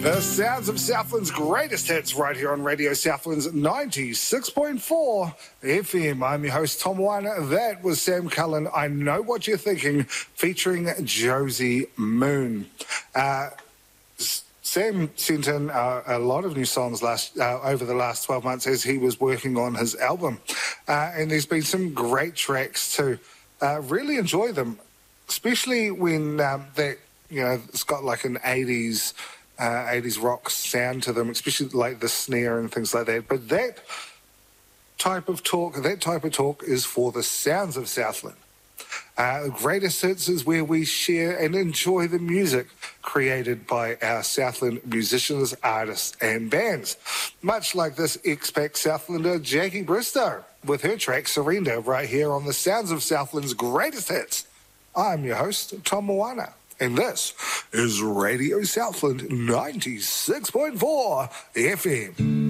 The sounds of Southland's greatest hits right here on Radio Southland's 96.4 FM. I'm your host, Tom Weiner. That was Sam Cullen, I Know What You're Thinking, featuring Josie Moon. Sam sent in a lot of new songs over the last 12 months as he was working on his album. And there's been some great tracks to really enjoy them, especially when it's got like an 80s rock sound to them, especially like the snare and things like that. But that type of talk is for the sounds of Southland. Greatest Hits is where we share and enjoy the music created by our Southland musicians, artists and bands. Much like this ex-Pac Southlander Jackie Bristow with her track Surrender right here on the sounds of Southland's greatest hits. I'm your host, Tom Moana, and this is Radio Southland 96.4 FM.